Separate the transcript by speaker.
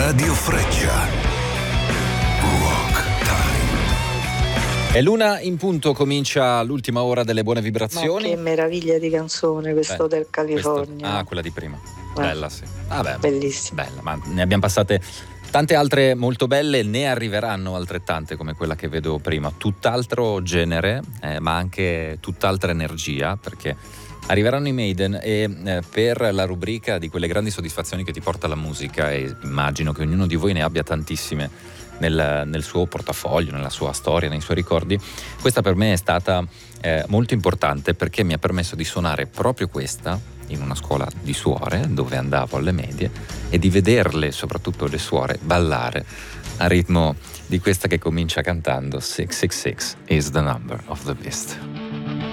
Speaker 1: Radio Freccia. Rock Time.
Speaker 2: È l'una in punto, comincia l'ultima ora delle buone vibrazioni.
Speaker 3: Ma che meraviglia di canzone questo del California.
Speaker 2: Quella di prima. Bella, sì. Vabbè,
Speaker 3: bellissima.
Speaker 2: Bella, ma ne abbiamo passate tante altre molto belle, ne arriveranno altrettante come quella che vedo prima. Tutt'altro genere, ma anche tutt'altra energia, perché arriveranno i Maiden e per la rubrica di quelle grandi soddisfazioni che ti porta la musica, e immagino che ognuno di voi ne abbia tantissime nel suo portafoglio, nella sua storia, nei suoi ricordi, questa per me è stata molto importante, perché mi ha permesso di suonare proprio questa in una scuola di suore dove andavo alle medie, e di vederle, soprattutto le suore, ballare a ritmo di questa che comincia cantando 666 is the number of the beast.